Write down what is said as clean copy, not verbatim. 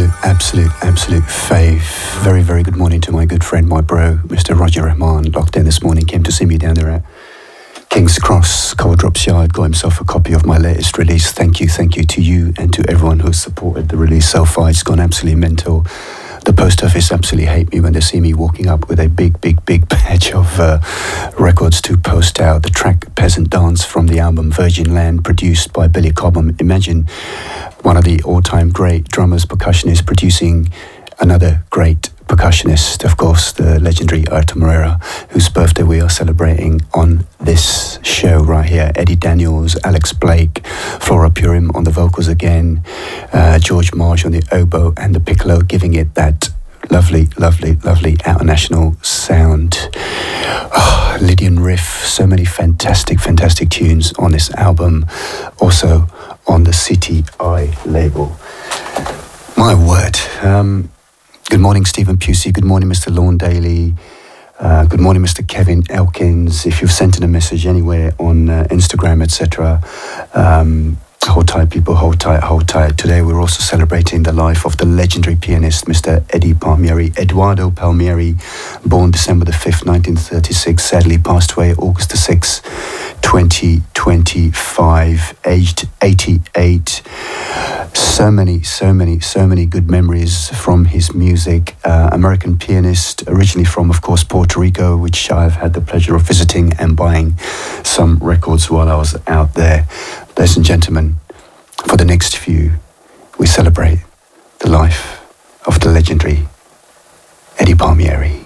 absolute fave. Very, very good morning to my good friend, my bro, Mr. Roger Rahman, locked in this morning, came to see me down there at King's Cross, Cold Drops Yard, got himself a copy of my latest release. Thank you to you and to everyone who's supported the release so far. It's gone absolutely mental. The post office absolutely hate me when they see me walking up with a big batch of records to post out. The track Peasant Dance from the album Virgin Land, produced by Billy Cobham. Imagine one of the all-time great drummers, percussionists, producing another great percussionist, of course, the legendary Artur Moreira, whose birthday we are celebrating on this show right here. Eddie Daniels, Alex Blake, Flora Purim on the vocals again, George Marsh on the oboe and the piccolo, giving it that lovely international sound. Oh, Lydian riff, so many fantastic tunes on this album, also on the CTI label. My word. Good morning, Stephen Pusey. Good morning, Mr. Lorne Daly. Good morning, Mr. Kevin Elkins. If you've sent in a message anywhere on Instagram, etc., hold tight, people, hold tight. Today we're also celebrating the life of the legendary pianist, Mr. Eddie Palmieri, Eduardo Palmieri, born December the 5th, 1936, sadly passed away August the 6th, 2025, aged 88. So many good memories from his music. American pianist, originally from, of course, Puerto Rico, which I've had the pleasure of visiting and buying some records while I was out there. Ladies and gentlemen, for the next few, we celebrate the life of the legendary Eddie Palmieri.